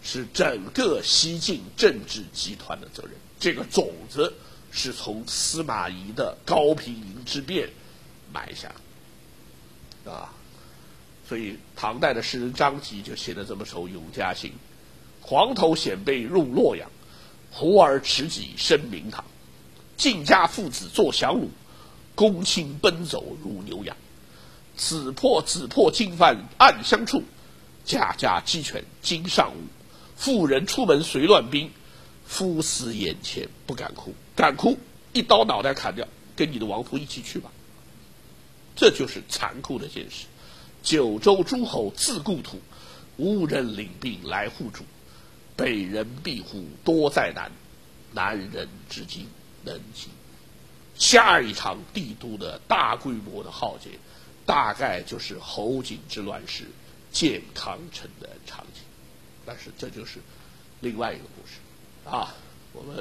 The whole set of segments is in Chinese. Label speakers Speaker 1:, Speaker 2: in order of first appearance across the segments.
Speaker 1: 是整个西晋政治集团的责任。这个种子是从司马懿的高平营之变埋下啊。所以唐代的诗人张籍就写了这么首《咏嘉行》：黄头显辈入洛阳，胡儿持戟升明堂。晋家父子坐降虏，公卿奔走如牛羊。子破金幡暗相处，家家鸡犬今上午。妇人出门随乱兵，夫死眼前不敢哭。敢哭，一刀脑袋砍掉，跟你的亡夫一起去吧。这就是残酷的现实。九州诸侯自故土，无人领兵来护主。北人庇护多灾难，南人至今能行。下一场帝都的大规模的浩劫，大概就是侯景之乱时建康城的场景。但是这就是另外一个故事啊。我们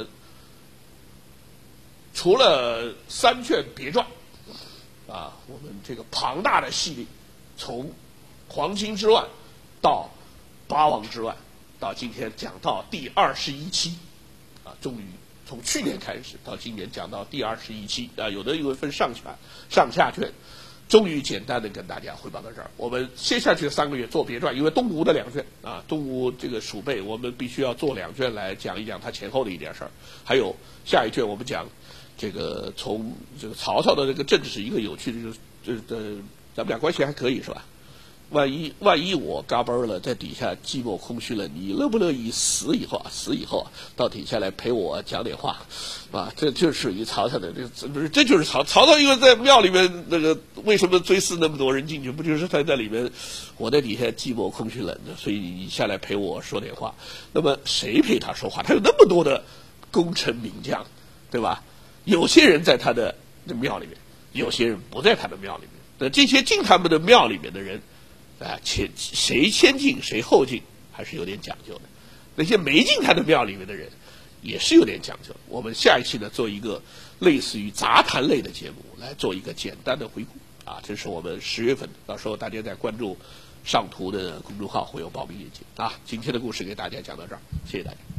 Speaker 1: 除了三卷别传啊，我们这个庞大的系列，从黄巾之乱到八王之乱，到今天讲到第21期啊，终于从去年开始到今年讲到第21期啊，有的因为分上下卷，终于简单的跟大家汇报到这儿。我们接下去的3个月做别传，因为东吴的2卷啊，东吴这个鼠辈，我们必须要做2卷来讲一讲它前后的一点事儿。还有下一卷我们讲这个从这个曹操的这个政治是一个有趣的，就是咱们俩关系还可以是吧？万一我嘎嘣了，在底下寂寞空虚了，你乐不乐意死以后到底下来陪我讲点话啊？这就属于曹操的这就是曹操，因为在庙里面那个为什么追思那么多人进去，不就是他在里面我在底下寂寞空虚冷的，所以你下来陪我说点话。那么谁陪他说话？他有那么多的功臣名将，对吧？有些人在他的庙里面，有些人不在他的庙里面。那这些进他们的庙里面的人谁先进谁后进还是有点讲究的。那些没进他的庙里面的人也是有点讲究。我们下一期呢做一个类似于杂谈类的节目，来做一个简单的回顾啊。这是我们10月份，到时候大家在关注上图的公众号会有报名链接啊。今天的故事给大家讲到这儿，谢谢大家。